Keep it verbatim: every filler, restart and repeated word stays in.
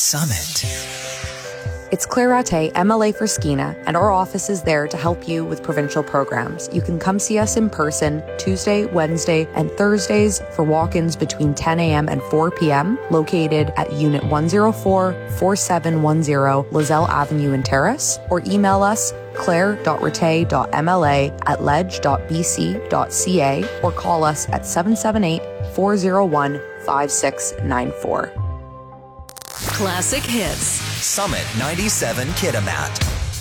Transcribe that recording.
Summit. It's Claire Rattay, M L A for Skeena, and our office is there to help you with provincial programs. You can come see us in person Tuesday, Wednesday, and Thursdays for walk-ins between ten a.m. and four p.m. located at Unit one oh four, forty-seven ten Lozelle Avenue in Terrace, or email us claire dot rattay dot m l a at ledge dot b c dot c a or call us at seven seven eight, four oh one, five six nine four. Classic hits. Summit ninety-seven Kitimat.